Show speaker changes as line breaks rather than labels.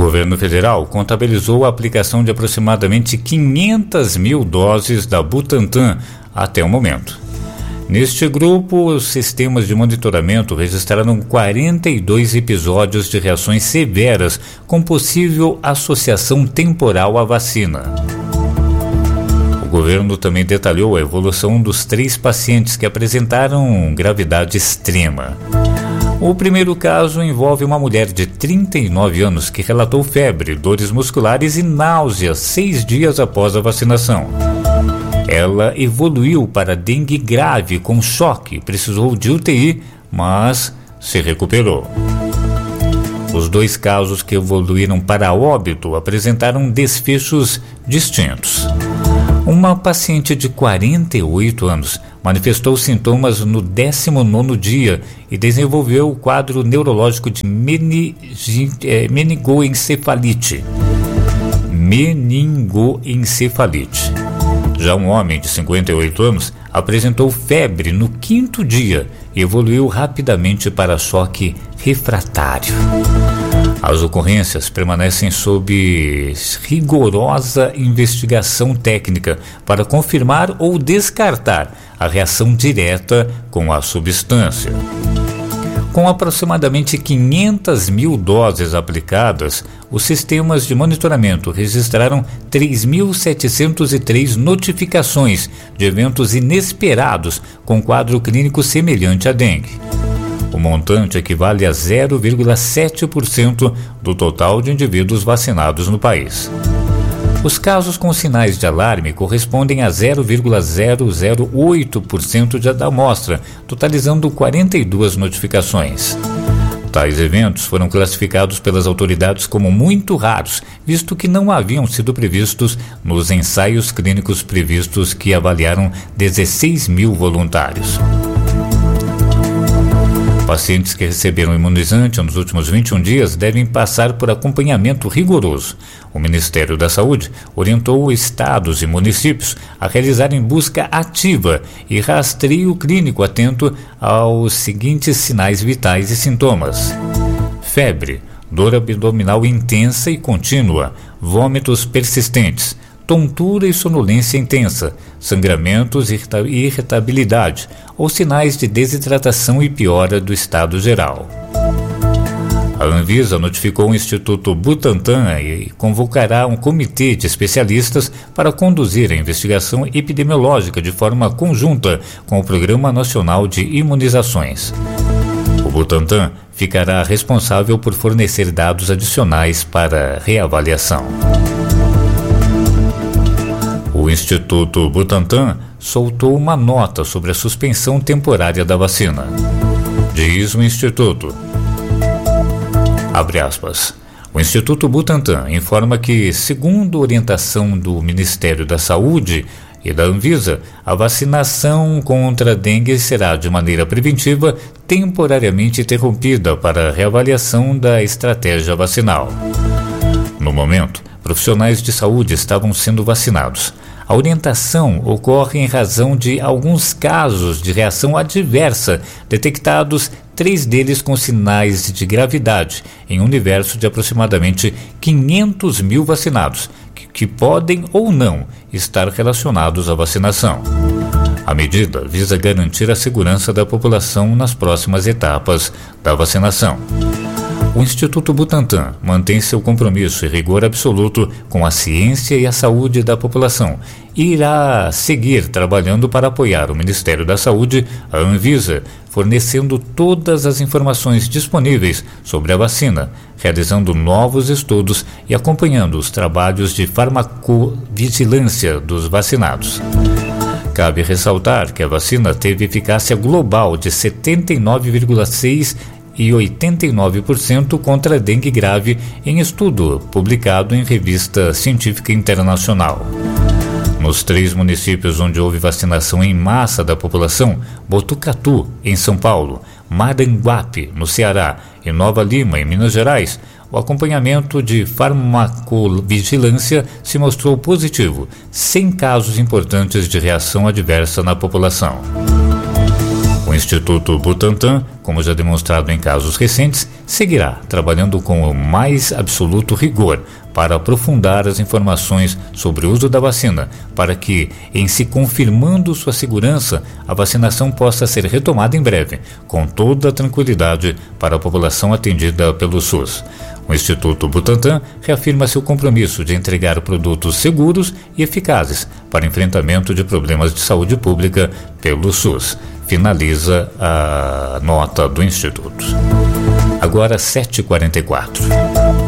governo federal contabilizou a aplicação de aproximadamente 500 mil doses da Butantan até o momento. Neste grupo, os sistemas de monitoramento registraram 42 episódios de reações severas com possível associação temporal à vacina. O governo também detalhou a evolução dos 3 pacientes que apresentaram gravidade extrema. O primeiro caso envolve uma mulher de 39 anos que relatou febre, dores musculares e náuseas 6 dias após a vacinação. Ela evoluiu para dengue grave com choque, precisou de UTI, mas se recuperou. Os 2 casos que evoluíram para óbito apresentaram desfechos distintos. Uma paciente de 48 anos manifestou sintomas no 19º dia e desenvolveu o quadro neurológico de meningoencefalite. Já um homem de 58 anos apresentou febre no 5º dia e evoluiu rapidamente para choque refratário. As ocorrências permanecem sob rigorosa investigação técnica para confirmar ou descartar a reação direta com a substância. Com aproximadamente 500 mil doses aplicadas, os sistemas de monitoramento registraram 3.703 notificações de eventos inesperados com quadro clínico semelhante à dengue. O montante equivale a 0,7% do total de indivíduos vacinados no país. Os casos com sinais de alarme correspondem a 0,008% da amostra, totalizando 42 notificações. Tais eventos foram classificados pelas autoridades como muito raros, visto que não haviam sido previstos nos ensaios clínicos previstos que avaliaram 16 mil voluntários. Pacientes que receberam imunizante nos últimos 21 dias devem passar por acompanhamento rigoroso. O Ministério da Saúde orientou estados e municípios a realizarem busca ativa e rastreio clínico atento aos seguintes sinais vitais e sintomas: febre, dor abdominal intensa e contínua, vômitos persistentes, tontura e sonolência intensa, sangramentos e irritabilidade ou sinais de desidratação e piora do estado geral. A Anvisa notificou o Instituto Butantan e convocará um comitê de especialistas para conduzir a investigação epidemiológica de forma conjunta com o Programa Nacional de Imunizações. O Butantan ficará responsável por fornecer dados adicionais para reavaliação. O Instituto Butantan soltou uma nota sobre a suspensão temporária da vacina. Diz o Instituto, abre aspas, o Instituto Butantan informa que, segundo orientação do Ministério da Saúde e da Anvisa, a vacinação contra a dengue será, de maneira preventiva, temporariamente interrompida para a reavaliação da estratégia vacinal. No momento, profissionais de saúde estavam sendo vacinados. A orientação ocorre em razão de alguns casos de reação adversa, detectados 3 deles com sinais de gravidade, em um universo de aproximadamente 500 mil vacinados, que podem ou não estar relacionados à vacinação. A medida visa garantir a segurança da população nas próximas etapas da vacinação. O Instituto Butantan mantém seu compromisso e rigor absoluto com a ciência e a saúde da população e irá seguir trabalhando para apoiar o Ministério da Saúde, a Anvisa, fornecendo todas as informações disponíveis sobre a vacina, realizando novos estudos e acompanhando os trabalhos de farmacovigilância dos vacinados. Cabe ressaltar que a vacina teve eficácia global de 79,6% e 89% contra a dengue grave em estudo publicado em revista científica internacional. Nos 3 municípios onde houve vacinação em massa da população, Botucatu, em São Paulo, Maranguape, no Ceará e Nova Lima, em Minas Gerais, o acompanhamento de farmacovigilância se mostrou positivo, sem casos importantes de reação adversa na população. O O Instituto Butantan, como já demonstrado em casos recentes, seguirá trabalhando com o mais absoluto rigor para aprofundar as informações sobre o uso da vacina, para que, em se confirmando sua segurança, a vacinação possa ser retomada em breve, com toda a tranquilidade para a população atendida pelo SUS. O Instituto Butantan reafirma seu compromisso de entregar produtos seguros e eficazes para enfrentamento de problemas de saúde pública pelo SUS. Finaliza a nota do Instituto. Agora 7h44.